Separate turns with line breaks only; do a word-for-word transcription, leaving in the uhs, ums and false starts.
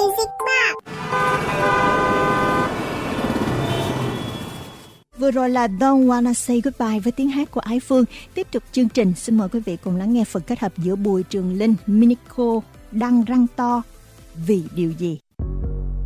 Music Box. Vừa rồi là Don't Wanna Say Goodbye với tiếng hát của Ái Phương. Tiếp tục chương trình, xin mời quý vị cùng lắng nghe phần kết hợp giữa Bùi Trường Linh, Minico, Đăng Răng To, Vì Điều Gì.